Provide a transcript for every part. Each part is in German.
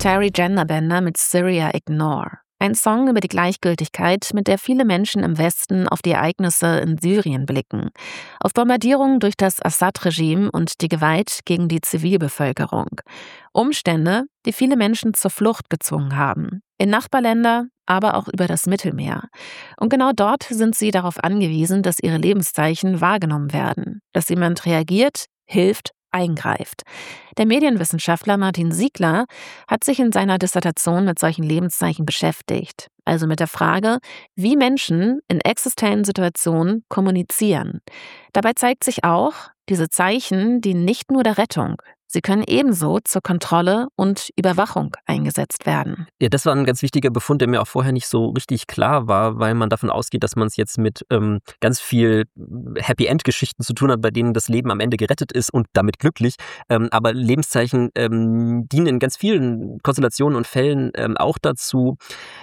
Terry Genderbender mit Syria Ignore. Ein Song über die Gleichgültigkeit, mit der viele Menschen im Westen auf die Ereignisse in Syrien blicken. Auf Bombardierungen durch das Assad-Regime und die Gewalt gegen die Zivilbevölkerung. Umstände, die viele Menschen zur Flucht gezwungen haben. In Nachbarländer, aber auch über das Mittelmeer. Und genau dort sind sie darauf angewiesen, dass ihre Lebenszeichen wahrgenommen werden. Dass jemand reagiert, hilft, eingreift. Der Medienwissenschaftler Martin Siegler hat sich in seiner Dissertation mit solchen Lebenszeichen beschäftigt. Also mit der Frage, wie Menschen in existentiellen Situationen kommunizieren. Dabei zeigt sich auch, diese Zeichen dienen nicht nur der Rettung. Sie können ebenso zur Kontrolle und Überwachung eingesetzt werden. Ja, das war ein ganz wichtiger Befund, der mir auch vorher nicht so richtig klar war, weil man davon ausgeht, dass man es jetzt mit ganz viel Happy-End-Geschichten zu tun hat, bei denen das Leben am Ende gerettet ist und damit glücklich. Aber Lebenszeichen dienen in ganz vielen Konstellationen und Fällen auch dazu,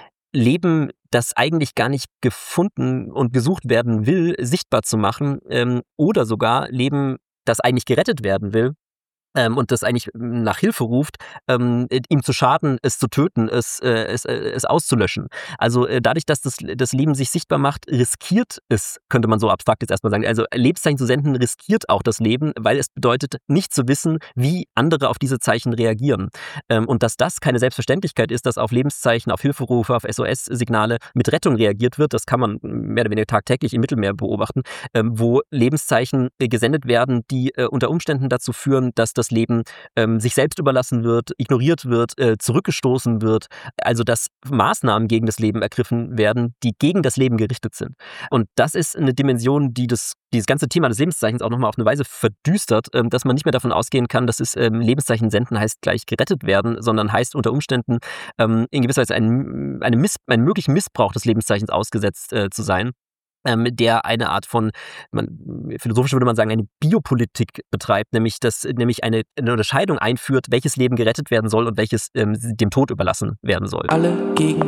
Leben, das eigentlich gar nicht gefunden und gesucht werden will, sichtbar zu machen, oder sogar Leben, das eigentlich gerettet werden will. Und das eigentlich nach Hilfe ruft, ihm zu schaden, es zu töten, es auszulöschen. Also dadurch, dass das Leben sich sichtbar macht, riskiert es, könnte man so abstrakt jetzt erstmal sagen. Also Lebenszeichen zu senden riskiert auch das Leben, weil es bedeutet, nicht zu wissen, wie andere auf diese Zeichen reagieren. Und dass das keine Selbstverständlichkeit ist, dass auf Lebenszeichen, auf Hilferufe, auf SOS-Signale mit Rettung reagiert wird, das kann man mehr oder weniger tagtäglich im Mittelmeer beobachten, wo Lebenszeichen gesendet werden, die unter Umständen dazu führen, dass das Leben sich selbst überlassen wird, ignoriert wird, zurückgestoßen wird. Also dass Maßnahmen gegen das Leben ergriffen werden, die gegen das Leben gerichtet sind. Und das ist eine Dimension, die dieses ganze Thema des Lebenszeichens auch nochmal auf eine Weise verdüstert, dass man nicht mehr davon ausgehen kann, dass es Lebenszeichen senden heißt gleich gerettet werden, sondern heißt unter Umständen in gewisser Weise einen möglichen Missbrauch des Lebenszeichens ausgesetzt zu sein. Der eine Art von, philosophisch würde man sagen, eine Biopolitik betreibt, nämlich eine Unterscheidung einführt, welches Leben gerettet werden soll und welches dem Tod überlassen werden soll. Alle gegen